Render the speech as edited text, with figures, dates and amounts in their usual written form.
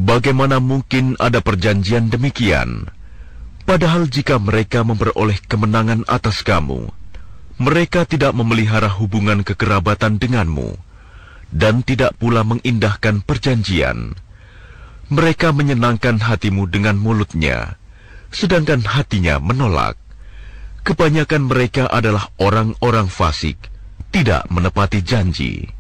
Bagaimana mungkin ada perjanjian demikian? Padahal jika mereka memperoleh kemenangan atas kamu, mereka tidak memelihara hubungan kekerabatan denganmu, dan tidak pula mengindahkan perjanjian. Mereka menyenangkan hatimu dengan mulutnya, sedangkan hatinya menolak. Kebanyakan mereka adalah orang-orang fasik, tidak menepati janji.